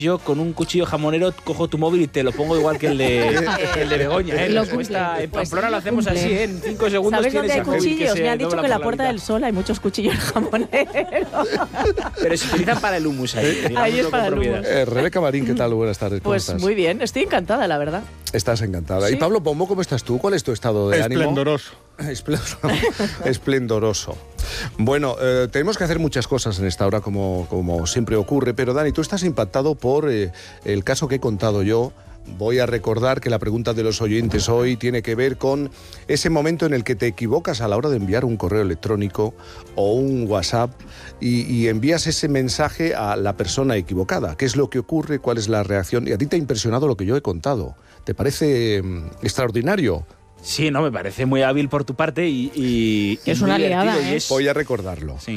Yo con un cuchillo jamonero cojo tu móvil y te lo pongo igual que el de Begoña. En Pamplona lo hacemos así, en 5 segundos. ¿Sabes dónde hay tienes el móvil cuchillos? que Me han dicho que en la Puerta del vida. Sol hay muchos cuchillos jamoneros. Pero se utilizan para el hummus ahí. Ahí es para el hummus. Rebeca Marín, ¿qué tal? Buenas tardes. ¿Cómo Pues estás? muy bien, estoy encantada, la verdad. Estás encantada. Sí. ¿Y Pablo Pombo, cómo estás tú? ¿Cuál es tu estado de ánimo? Esplendoroso. Esplendoroso. Bueno, tenemos que hacer muchas cosas en esta hora, como siempre ocurre, pero Dani, tú estás impactado por el caso que he contado yo. Voy a recordar que la pregunta de los oyentes hoy tiene que ver con ese momento en el que te equivocas a la hora de enviar un correo electrónico o un WhatsApp y envías ese mensaje a la persona equivocada. ¿Qué es lo que ocurre? ¿Cuál es la reacción? Y a ti te ha impresionado lo que yo he contado. ¿Te parece extraordinario? Sí, no, me parece muy hábil por tu parte y Es muy una divertido liada, y ¿eh? es- Voy a recordarlo. Sí.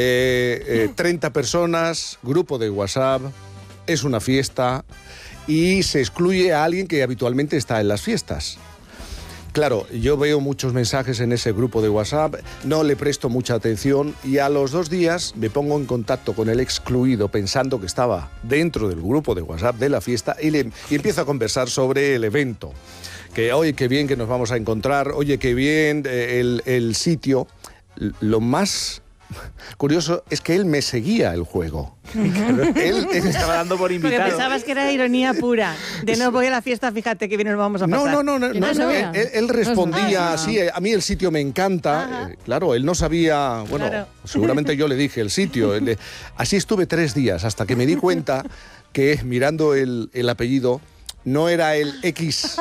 30 personas, grupo de WhatsApp, es una fiesta y se excluye a alguien que habitualmente está en las fiestas. Claro, yo veo muchos mensajes en ese grupo de WhatsApp, no le presto mucha atención y a los 2 días me pongo en contacto con el excluido pensando que estaba dentro del grupo de WhatsApp de la fiesta y empiezo a conversar sobre el evento. Que, oye, qué bien que nos vamos a encontrar, oye, qué bien el sitio. Lo más curioso es que él me seguía el juego. Él Estaba dando por Porque invitado. pensabas que era ironía pura. De no voy a la fiesta, fíjate que bien nos vamos a pasar. No. Él respondía así, a mí el sitio me encanta. Claro, él no sabía, bueno, Claro. seguramente yo le dije el sitio. Así estuve 3 días hasta que me di cuenta que mirando el apellido no era el X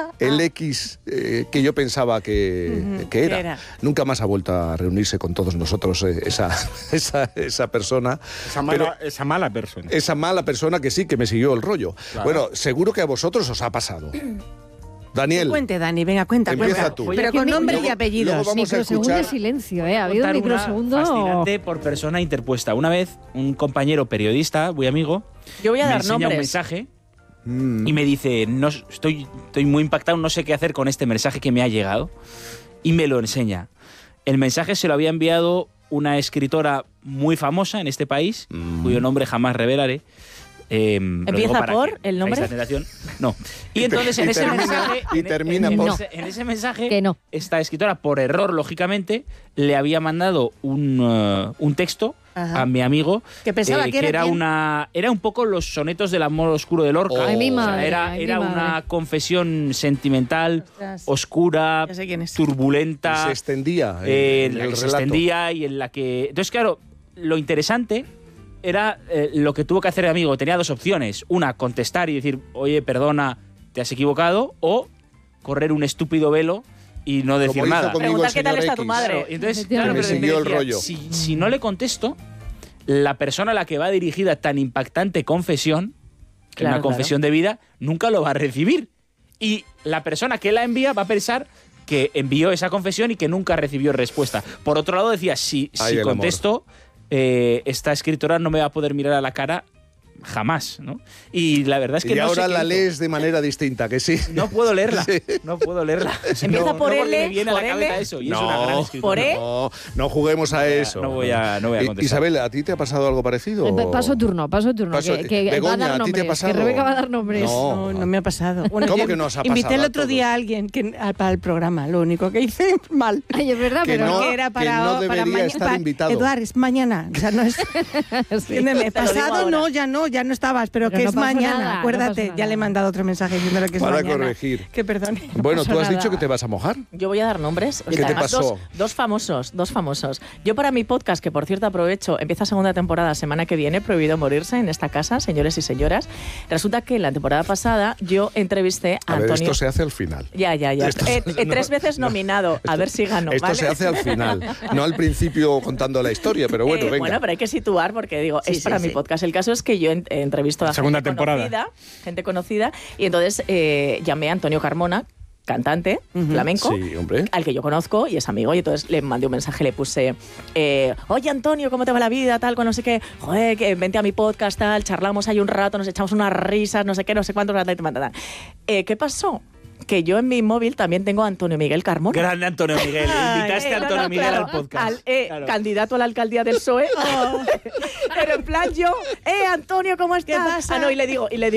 que yo pensaba que era. Nunca más ha vuelto a reunirse con todos nosotros esa persona. Esa mala persona. Esa mala persona que sí, que me siguió el rollo. Claro. Bueno, seguro que a vosotros os ha pasado. Daniel, Cuente, Dani, venga, cuenta. Empieza tú. Pero con nombre y luego apellidos. vamos a Microsegundo escuchar. de silencio, ¿eh? Ha habido un Contar una microsegundo. fascinante por persona interpuesta. Una vez, un compañero periodista, muy amigo, Yo voy a me dar enseña un nombres. mensaje y me dice, no, estoy muy impactado, no sé qué hacer con este mensaje que me ha llegado. Y me lo enseña. El mensaje se lo había enviado una escritora muy famosa en este país, cuyo nombre jamás revelaré. Lo digo ¿Empieza para por que el nombre? veáis la tentación. No. Y entonces en ese mensaje... En ese mensaje, Que no. esta escritora, por error, lógicamente, le había mandado un texto Ajá. a mi amigo Que pensaba que era quién. era un poco los sonetos del amor oscuro de Lorca. Ay, mi madre, era ay, mi era madre. una confesión sentimental, Ostras. oscura, Ya sé quién es. turbulenta, Se extendía en en la el que se relato. extendía y en la que... Entonces, claro, lo interesante era lo que tuvo que hacer el amigo. Tenía 2 opciones. Una, contestar y decir, oye, perdona, te has equivocado, o correr un estúpido velo y no decir Como hizo nada. conmigo el Preguntar qué tal señor está tu X. madre. Claro, y entonces, Efectivamente. claro, Me pero siguió el decía, rollo. Si no le contesto, la persona a la que va dirigida tan impactante confesión, que es Claro, una confesión de vida, nunca lo va a recibir. Y la persona que la envía va a pensar que envió esa confesión y que nunca recibió respuesta. Por otro lado, decía, si Ay, el contesto, esta escritora no me va a poder mirar a la cara jamás, ¿no? Y la verdad es que Y no ahora sé qué la hizo. lees de manera distinta, que sí. No puedo leerla, Sí. no puedo leerla. Empieza por porque L, me viene a la por cabeza L. eso, y es una gran No, escritora. ¿Por E? no juguemos a eso. No voy a contestar. Isabel, ¿a ti te ha pasado algo parecido? Paso turno. Paso- que va a Begoña, dar ¿a ti te ha nombres. pasado? Que Rebeca va a dar nombres. No. No me ha pasado. Bueno, ¿Cómo yo que no os ha Invité pasado el a otro todos? día a alguien para el programa. Lo único que hice mal. Ay, es verdad, Que pero no, Que era para, que no para debería mañana. estar invitado. Eduard, es mañana. O sea, no es. Entiéndeme, te lo digo pasado ahora. no, ya no estabas, pero Pero que no es pasó mañana. nada, no Acuérdate, pasó ya le he nada. mandado otro mensaje diciéndole que es Para mañana. corregir. Que perdone. no Bueno, pasó tú has nada. dicho que te vas a mojar. Yo voy a dar nombres. ¿Qué te Además, pasó? Dos famosos. Yo para mi podcast, que por cierto aprovecho, empieza segunda temporada semana que viene, Prohibido Morirse en esta casa, señores y señoras. Resulta que en la temporada pasada yo entrevisté a A ver, Antonio... esto se hace al final. Ya. Esto- 3 veces nominado, a ver si gano. Esto ¿vale? se hace al final, no al principio contando la historia, pero bueno, venga. Bueno, pero hay que situar porque digo, Sí, es para sí, mi sí. podcast. El caso es que yo entrevisto a Segunda temporada. gente conocida, y entonces llamé a Antonio Carmona, cantante flamenco, Sí, hombre. al que yo conozco y es amigo, y entonces le mandé un mensaje, le puse, oye Antonio, ¿cómo te va la vida? Tal, con no sé qué, joder, que vente a mi podcast, tal, charlamos ahí un rato, nos echamos unas risas, no sé qué, no sé cuánto, tal. ¿Qué pasó? Que yo en mi móvil también tengo a Antonio Miguel Carmona. Grande Antonio Miguel. Invitaste a Antonio Miguel claro, al podcast. Claro. Candidato a la alcaldía del PSOE. Pero en plan yo, Antonio, ¿cómo estás? ¿Qué pasa? Y le digo,